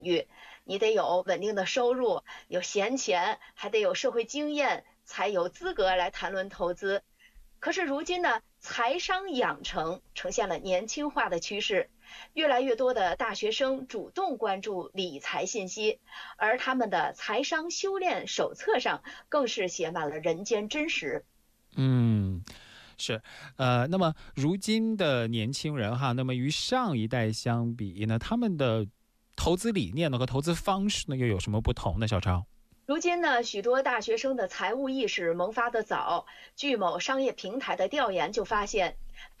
域，你得有稳定的收入，有闲钱，还得有社会经验，才有资格来谈论投资。可是如今呢，财商养成呈现了年轻化的趋势，越来越多的大学生主动关注理财信息，而他们的财商修炼手册上更是写满了人间真实。 嗯，是，那么如今的年轻人哈，那么与上一代相比呢，他们的投资理念呢和投资方式呢又有什么不同呢？小超？ 如今呢，许多大学生的财务意识萌发得早。据某商业平台的调研就发现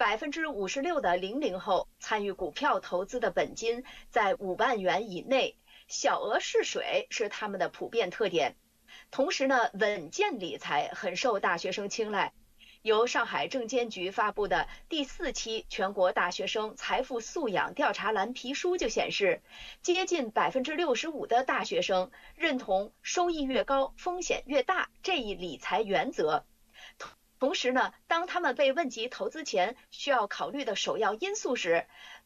，56%的00后参与股票投资的本金在5万元以内，小额试水是他们的普遍特点。同时呢，稳健理财很受大学生青睐。由上海证监局发布的第4期全国大学生财富素养调查蓝皮书就显示，接近65%的大学生认同收益越高，风险越大这一理财原则。同时呢，当他们被问及投资前需要考虑的首要因素时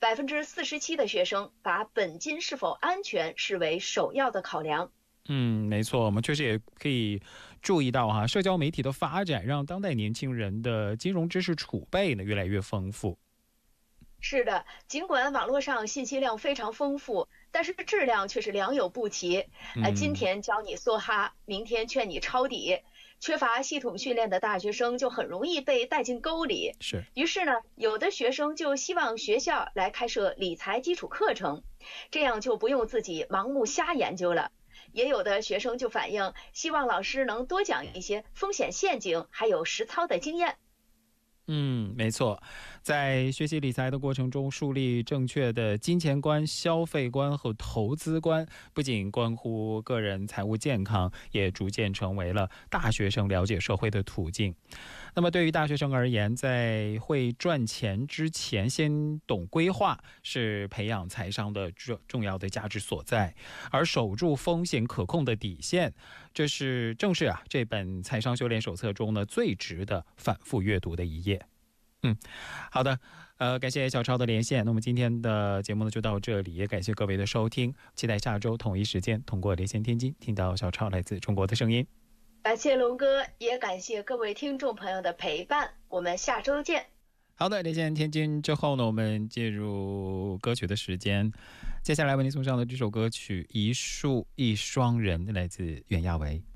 ，47%的学生把本金是否安全视为首要的考量。 没错，我们确实也可以注意到哈，社交媒体的发展让当代年轻人的金融知识储备呢越来越丰富。 是的，尽管网络上信息量非常丰富，但是质量却是良莠不齐。今天教你梭哈，明天劝你抄底，缺乏系统训练的大学生就很容易被带进沟里。 是， 于是呢，有的学生就希望学校来开设理财基础课程，这样就不用自己盲目瞎研究了。也有的学生就反映，希望老师能多讲一些风险陷阱，还有实操的经验。 没错，在学习理财的过程中，树立正确的金钱观、消费观和投资观，不仅关乎个人财务健康，也逐渐成为了大学生了解社会的途径。那么对于大学生而言，在会赚钱之前，先懂规划是培养财商的重要的价值所在，而守住风险可控的底线，正是这本财商修炼手册中呢最值得反复阅读的一页。好的，感谢小超的连线。那么今天的节目呢就到这里，也感谢各位的收听，期待下周同一时间通过连线天津听到小超来自中国的声音。 感谢龙哥，也感谢各位听众朋友的陪伴，我们下周见。 好的，连线天津之后呢，我们进入歌曲的时间。接下来为您送上的这首歌曲《一树一双人》，来自袁娅维。